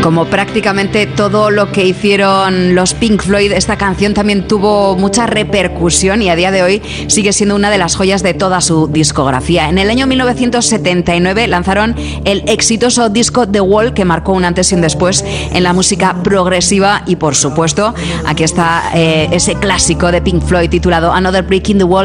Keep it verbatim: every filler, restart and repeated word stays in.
Como prácticamente todo lo que hicieron los Pink Floyd, esta canción también tuvo mucha repercusión y a día de hoy sigue siendo una de las joyas de toda su discografía. En el año mil novecientos setenta y nueve lanzaron el exitoso disco The Wall, que marcó un antes y un después en la música progresiva, y por supuesto aquí está eh, ese clásico de Pink Floyd titulado Another Brick in the Wall.